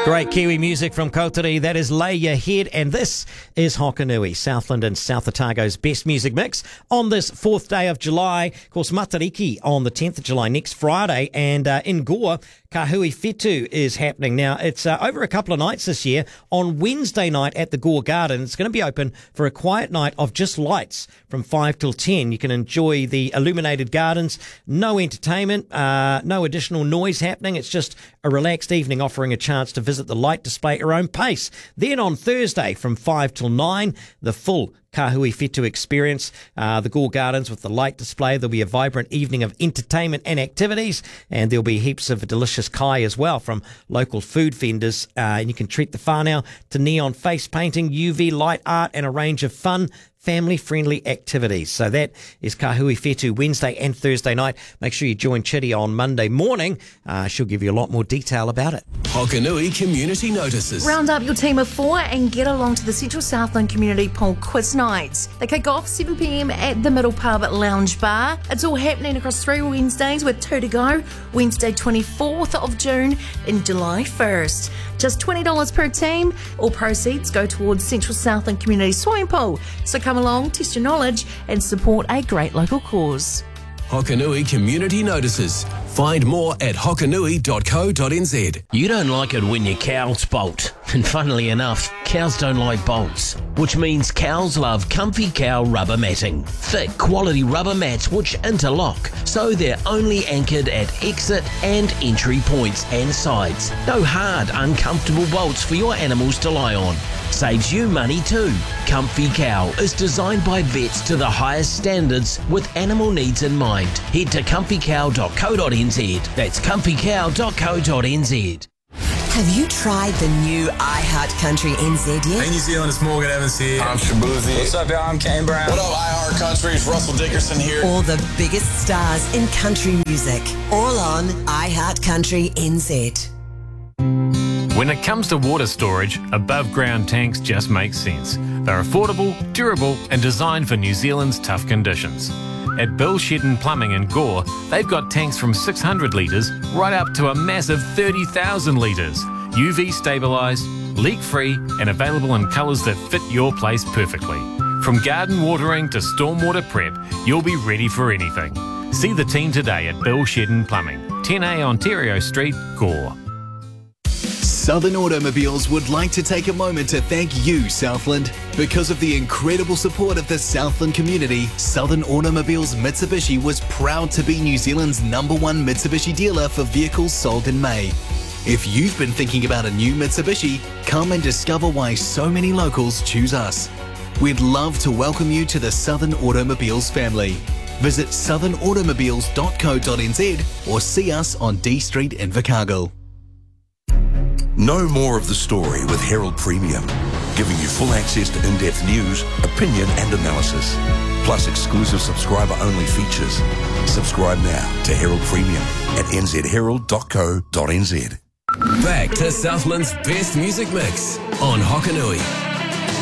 Great Kiwi music from Kautari. That is Lay Your Head, and this is Hokanui, Southland and South Otago's best music mix on this 4th day of July. Of course, Matariki on the 10th of July next Friday, and in Gore, Kahui Whetū is happening. Now, it's over a couple of nights this year. On Wednesday night at the Gore Garden, it's going to be open for a quiet night of just lights from 5 till 10. You can enjoy the illuminated gardens, no entertainment, no additional noise happening. It's just a relaxed evening offering a chance to visit the light display at your own pace. Then on Thursday from 5 till 9, the full Kahui Whetū experience, the Gore Gardens with the light display. There'll be a vibrant evening of entertainment and activities, and there'll be heaps of delicious kai as well from local food vendors. And you can treat the whānau to neon face painting, UV light art, and a range of fun, family-friendly activities. So that is Kahui Whetū Wednesday and Thursday night. Make sure you join Chitty on Monday morning. She'll give you a lot more detail about it. Hokanui Community Notices. Round up your team of 4 and get along to the Central Southland Community Pool Quiz Nights. They kick off 7 p.m. at the Middle Pub Lounge Bar. It's all happening across 3 Wednesdays with 2 to go. Wednesday 24th of June and July 1st. Just $20 per team. All proceeds go towards Central Southland Community Swimming Pool. So come along, test your knowledge and support a great local cause. Hokanui Community Notices. Find more at hokanui.co.nz. You don't like it when your cows bolt. And funnily enough, cows don't like bolts. Which means cows love Comfy Cow rubber matting. Thick, quality rubber mats which interlock, so they're only anchored at exit and entry points and sides. No hard, uncomfortable bolts for your animals to lie on. Saves you money too. Comfy Cow is designed by vets to the highest standards with animal needs in mind. Head to comfycow.co.nz. That's comfycow.co.nz. Have you tried the new iHeartCountry NZ yet? Hey New Zealand, it's Morgan Evans here. I'm Shabuzi. What's up, y'all? I'm Kane Brown. What up, iHeartCountry? It's Russell Dickerson here. All the biggest stars in country music, all on iHeartCountry NZ. When it comes to water storage, above-ground tanks just make sense. They're affordable, durable and designed for New Zealand's tough conditions. At Bill Shedden Plumbing in Gore, they've got tanks from 600 litres right up to a massive 30,000 litres. UV stabilised, leak-free and available in colours that fit your place perfectly. From garden watering to stormwater prep, you'll be ready for anything. See the team today at Bill Shedden Plumbing, 10A Ontario Street, Gore. Southern Automobiles would like to take a moment to thank you, Southland. Because of the incredible support of the Southland community, Southern Automobiles Mitsubishi was proud to be New Zealand's #1 Mitsubishi dealer for vehicles sold in May. If you've been thinking about a new Mitsubishi, come and discover why so many locals choose us. We'd love to welcome you to the Southern Automobiles family. Visit southernautomobiles.co.nz or see us on D Street in Invercargill. Know more of the story with Herald Premium, giving you full access to in-depth news, opinion and analysis, plus exclusive subscriber-only features. Subscribe now to Herald Premium at nzherald.co.nz. Back to Southland's best music mix on Hokanui.